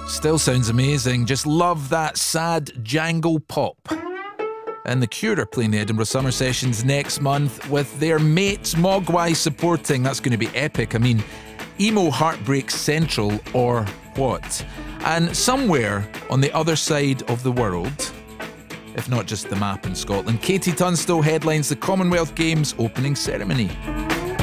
Still sounds amazing. Just love that sad jangle pop. And The Cure are playing the Edinburgh Summer Sessions next month with their mates Mogwai supporting. That's going to be epic. I mean, emo heartbreak central or what? And somewhere on the other side of the world, if not just the map in Scotland, Katie Tunstall headlines the Commonwealth Games opening ceremony.